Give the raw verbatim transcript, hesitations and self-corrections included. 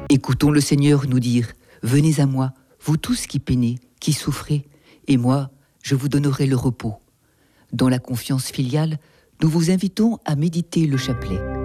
Écoutons le Seigneur nous dire « Venez à moi, vous tous qui peinez, qui souffrez, et moi, je vous donnerai le repos. » Dans la confiance filiale, nous vous invitons à méditer le chapelet.